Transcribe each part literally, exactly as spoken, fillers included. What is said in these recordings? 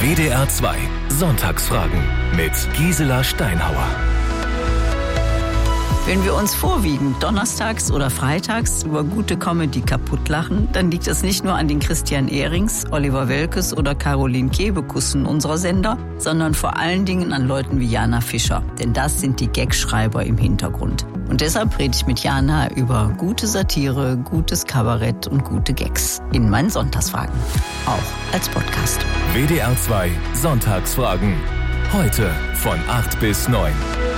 W D R zwei Sonntagsfragen mit Gisela Steinhauer. Wenn wir uns vorwiegend donnerstags oder freitags über gute Comedy kaputtlachen, dann liegt es nicht nur an den Christian Ehrings, Oliver Welkes oder Caroline Kebekus unserer Sender, sondern vor allen Dingen an Leuten wie Jana Fischer. Denn das sind die Gagschreiber im Hintergrund. Und deshalb rede ich mit Jana über gute Satire, gutes Kabarett und gute Gags in meinen Sonntagsfragen. Auch als Podcast. W D R zwei Sonntagsfragen. Heute von acht bis neun.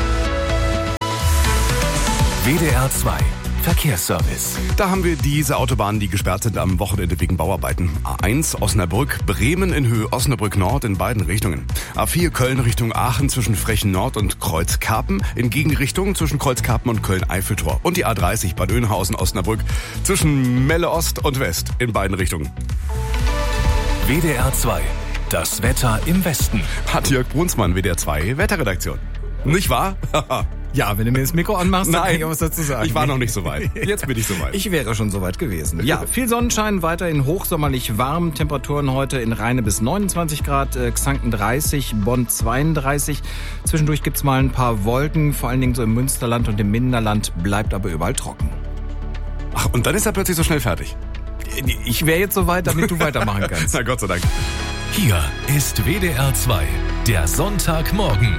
W D R zwei Verkehrsservice. Da haben wir diese Autobahnen, die gesperrt sind am Wochenende wegen Bauarbeiten. A eins Osnabrück, Bremen in Höhe Osnabrück Nord in beiden Richtungen. A vier Köln Richtung Aachen zwischen Frechen Nord und Kreuzkarpen, in Gegenrichtung zwischen Kreuzkarpen und Köln-Eiffeltor. Und die A dreißig Bad Oeynhausen Osnabrück zwischen Melle Ost und West in beiden Richtungen. W D R zwei, das Wetter im Westen. Hat Jörg Brunsmann, W D R zwei Wetterredaktion. Nicht wahr? Ja, wenn du mir das Mikro anmachst, dann Nein, kann ich auch was dazu sagen. Ich war noch nicht so weit. Jetzt bin ich so weit. Ich wäre schon so weit gewesen. Ja, viel Sonnenschein, weiterhin hochsommerlich warm. Temperaturen heute in Rheine bis neunundzwanzig Grad, äh, Xanten dreißig, Bonn zweiunddreißig. Zwischendurch gibt's mal ein paar Wolken, vor allen Dingen so im Münsterland und im Minderland, bleibt aber überall trocken. Ach, und dann ist er plötzlich so schnell fertig. Ich wäre jetzt so weit, damit du weitermachen kannst. Na Gott sei Dank. Hier ist W D R zwei, der Sonntagmorgen.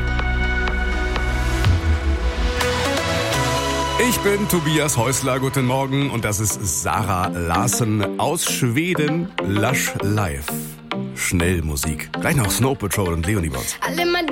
Ich bin Tobias Häusler, guten Morgen, und das ist Sarah Larsen aus Schweden, Lush Live. Schnellmusik. Gleich noch Snow Patrol und Leonie Bones. Alle